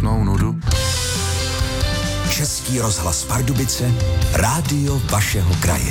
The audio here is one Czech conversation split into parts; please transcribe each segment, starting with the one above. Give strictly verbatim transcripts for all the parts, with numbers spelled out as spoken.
šťastnou nudu. Český rozhlas Pardubice, rádio vašeho kraje.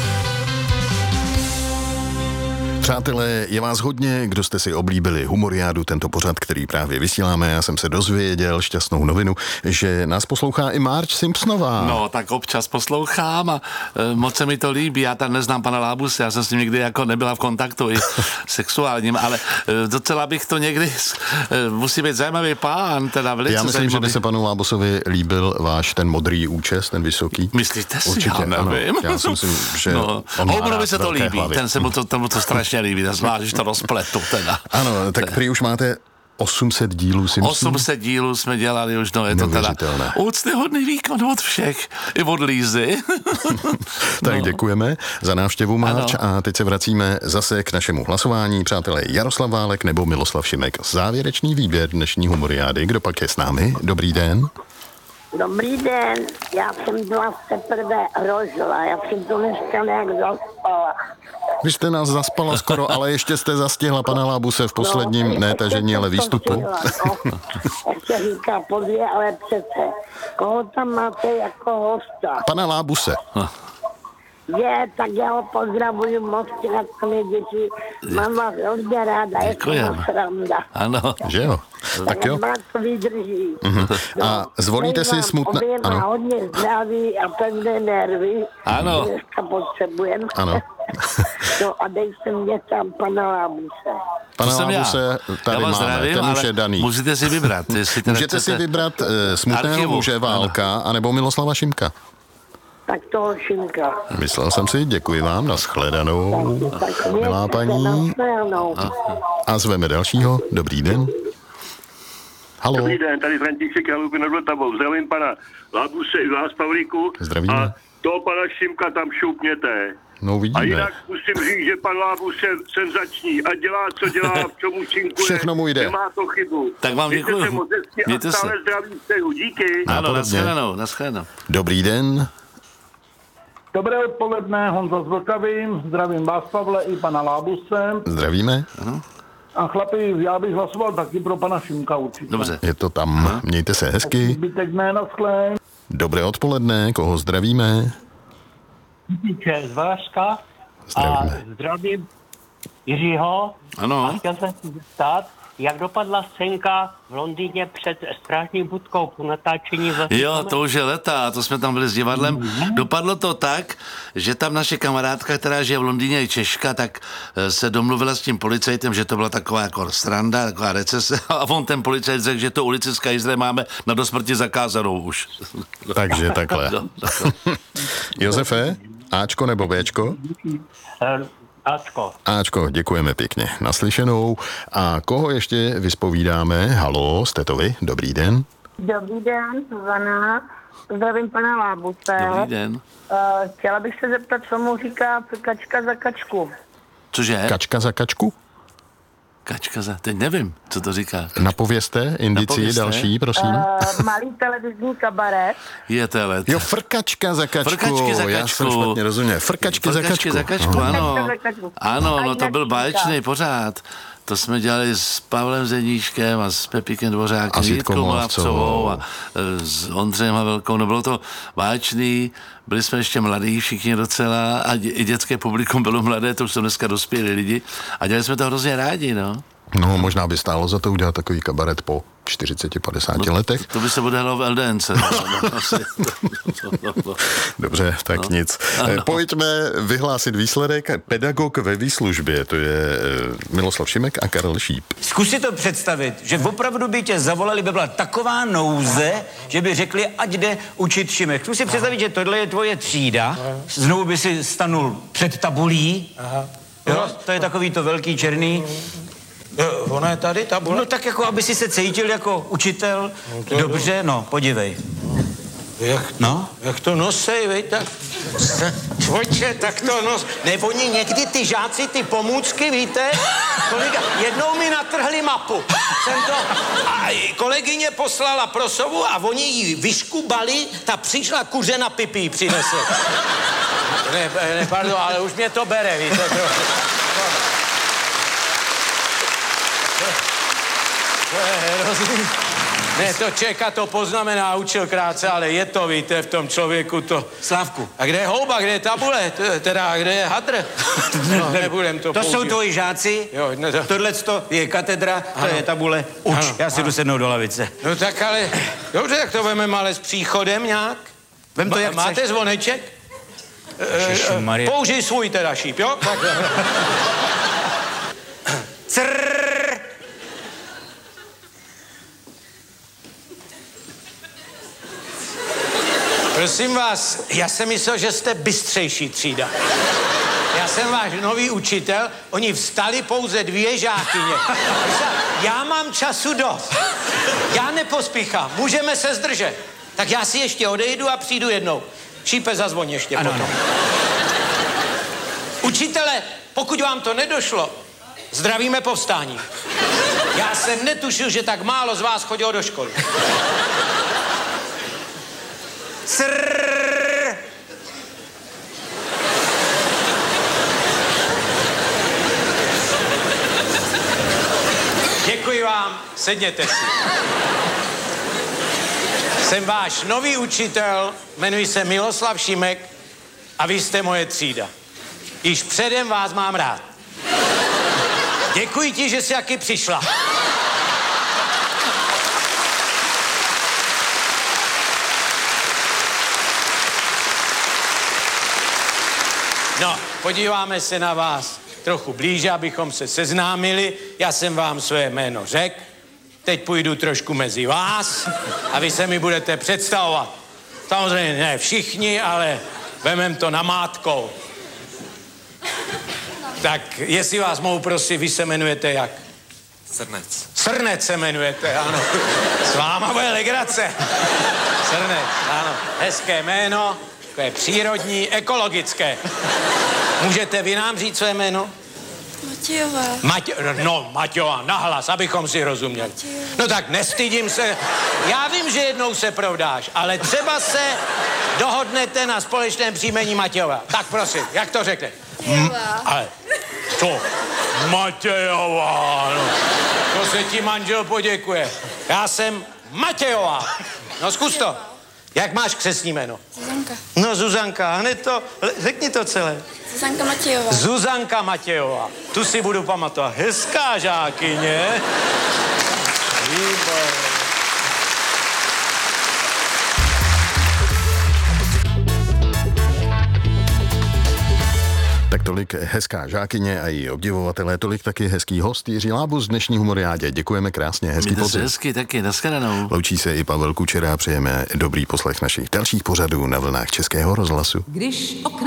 Přátelé, je vás hodně, kdo jste si oblíbili Humoriádu, tento pořad, který právě vysíláme. Já jsem se dozvěděl šťastnou novinu, že nás poslouchá i Marge Simpsonová. No, tak občas poslouchám a e, moc se mi to líbí. Já tam neznám pana Lábuse, já jsem s ním nikdy jako nebyla v kontaktu i sexuálním, ale e, docela bych to někdy, e, musí být zajímavý pán, teda velice Já myslím, zajímavý. že by se panu Lábusovi líbil váš ten modrý účes, ten vysoký. Myslíte si? Určitě, já nevím. Ano. Já si myslím, že no, Houbonovi se to líbí, hlavy. ten se mu to, tomu to strašně líbí, zvlášť, když to rozpletu teda. Ano, tak prý už máte osm set dílů Simpsonů. osm set dílů jsme dělali už, no je to teda úctyhodný výkon od všech, i od Lízy. Tak no. Děkujeme za návštěvu, Marge, a teď se vracíme zase k našemu hlasování. Přátelé, Jaroslav Válek nebo Miloslav Šimek. Závěrečný výběr dnešní Humoriády. Kdo pak je s námi? Dobrý den. Dobrý den, já jsem byla teprve rozla, já jsem to dneska nějak zaspala. Vy jste nás zaspala skoro, ale ještě jste zastihla pana Lábuse v posledním, no, ne tažení, ale výstupu. No, jak se říká podvě, ale přece. Koho tam máte jako hosta? Pana Lábuse. Je, tak já ho pozdravuju moc, na to mě děti. Mám vás hodně ráda, je to moc sranda. Ano. Že jo? Tak jo. Má to vydrží. Uh-huh. A zvolíte si smutné... Ano. Hodně zdraví a pevné nervy. Ano. Dneska potřebujeme. Ano. No a dejte mě tam pana Lábuse. Pana Lábuse tady máme, zdravím, ten už je daný. Můžete si vybrat. Můžete si vybrat uh, smutného archivu. Muže Válka, ano. Anebo Miloslava Šimka. Tak toho Šimka. Myslel jsem si, děkuji vám, nashledanou, milá paní. A zveme dalšího, dobrý den. Halo. Dobrý den, tady František Halupy nad Vltavou. Zdravím pana Lábuse i vás, Pavlíku. Zdravíme. A toho pana Šimka tam šoupněte. No vidíme. A jinak musím říct, že pan Lábus je senzační a dělá, co dělá, v čemu činkuje. Všechno mu jde. Nemá to chybu. Tak vám děkuji. Mějte se moc hezky a stále zdravím Stehu. Díky. Ano, nashledanou, nashledanou. Dobrý den. Dobré odpoledne, Honza z Vltavy, zdravím vás, Pavle, i pana Lábuse. Zdravíme. Ano. A chlapi, já bych hlasoval taky pro pana Šimka určitě. Dobře. Je to tam, Aha. Mějte se hezky. Zbytek dne, naschle. Dobré odpoledne, koho zdravíme? Díky z Valašska. Zdravíme. A zdravím Jiřího. Ano. A chtěl jsem si zeptat, jak dopadla scénka v Londýně před strážní budkou po natáčení v... Jo, to už je leta, to jsme tam byli s divadlem. Mm-hmm. Dopadlo to tak, že tam naše kamarádka, která žije v Londýně, je Češka, tak se domluvila s tím policajtem, že to byla taková jako sranda, taková recese, a on ten policajt řekl, že to ulici z Kajzle máme na do smrti zakázanou už. Takže takhle. No, takhle. Josefe, Ačko nebo Bčko? Ačko. Ačko, děkujeme pěkně. Naslyšenou. A koho ještě vyspovídáme? Halo, jste to vy? Dobrý den. Dobrý den, Zuzana. Zdravím pana Lábuse. Dobrý den. Uh, chtěla bych se zeptat, co mu říká kačka za kačku. Cože? Kačka za kačku? Kačka za... Teď nevím, co to říká. Kačka. Napovězte, indici Napovězte. Další, prosím. Uh, malý televizní kabaret. Je to let. Jo, frkačka za kačku. Frkačky za kačku. Já jsem špatně rozuměl. Frkačky, Frkačky za kačku. za kačku, ano. Frkačka za kačku. Ano, A no to jinak byl říká. báječný pořád. To jsme dělali s Pavlem Zeníškem a s Pepíkem Dvořákem, A s Jitkou Jitkou Molavcovou. Molavcovou a e, s Ondřejem Havelkou. No bylo to báječný, byli jsme ještě mladí všichni docela a dě, i dětské publikum bylo mladé, to už jsou dneska dospělí lidi a dělali jsme to hrozně rádi, no. No, možná by stálo za to udělat takový kabaret po čtyřiceti padesát no, letech. To by se odehrálo v el dé ence. No, no, asi, no, no, no. Dobře, tak no. nic. Ano. Pojďme vyhlásit výsledek. Pedagog ve výslužbě, to je Miloslav Šimek a Karel Šíp. Zkus si to představit, že opravdu by tě zavolali, by byla taková nouze, že by řekli, ať jde učit Šimek. Zkus si představit, že tohle je tvoje třída, znovu by si stanul před tabulí, jo, to je takový to velký černý. Jo, ona je tady, tabule? No tak jako, aby si se cítil jako učitel. No, dobře, no, podívej. Jak, no? Jak to nosej, vej, tak... Čvoče, tak to nos... Ne, oni někdy ty žáci, ty pomůcky, víte? Kolega, jednou mi natrhli mapu. Jsem to... A kolegyně poslala prosovu a oni ji vyškubali, ta přišla kuře na pipí přinesl. Ne, ne, pardon, ale už mě to bere, víte? To... To je hrozný. Ne, to Čeka to poznamená, učil krátce, ale je to, víte, v tom člověku to... Slávku. A kde je houba, kde je tabule, T- teda kde je hadr? No, nebudem to To použít. jsou tvoji žáci, Jo, no to... tohleto je katedra, to Ano. je tabule. Uč, Ano, já si ano. jdu sednout do lavice. No tak ale, dobře, tak to vememe ale s příchodem nějak. Vem to, Ma- jak Máte chceš. zvoneček? Ježišmarja. Použij svůj teda šíp, jo? Tak. Crrrr. Prosím vás, já jsem myslel, že jste bystřejší třída. Já jsem váš nový učitel, oni vstali pouze dvě žákyně. Já mám času dost. Já nepospíchám, můžeme se zdržet. Tak já si ještě odejdu a přijdu jednou. Šípe, zazvoň ještě Ano, potom. ano. Učitele, pokud vám to nedošlo, zdravíme povstání. Já jsem netušil, že tak málo z vás chodilo do školy. Crrrr. Děkuji vám, sedněte si. Jsem váš nový učitel, jmenuji se Miloslav Šimek a vy jste moje třída. Již předem vás mám rád. Děkuji ti, že jsi taky přišla. No, podíváme se na vás trochu blíže, abychom se seznámili. Já jsem vám své jméno řekl. Teď půjdu trošku mezi vás a vy se mi budete představovat. Samozřejmě ne všichni, ale vemem to namátkou. Tak, jestli vás mohu prosit, vy se jmenujete jak? Srnec. Srnec se jmenujete, ano. S váma bude legrace. Srnec, ano. Hezké jméno, to je přírodní, ekologické. Můžete vy nám říct své jméno? Matějová. Matě, no, Maťová, nahlas, abychom si rozuměli. No tak nestydím se. Já vím, že jednou se provdáš, ale třeba se dohodnete na společném příjmení Matějová. Tak prosím, jak to řekne? Matějová. Ale co? Matějová, no. To se ti manžel poděkuje. Já jsem Matějová. No zkus to. Jak máš křestní jméno? Zuzanka. No Zuzanka, hned to, řekni to celé. Zuzanka Matějová. Zuzanka Matějová. Tu si budu pamatovat. Hezká žákyně. Výborně. Tak tolik hezká žákyně a její obdivovatelé, tolik taky hezký host Jiří Lábus z dnešní Humoriádě. Děkujeme krásně, hezký Mějte se podzim. hezky taky, nashledanou. Loučí se i Pavel Kučera a přejeme dobrý poslech našich dalších pořadů na vlnách Českého rozhlasu. Když oknem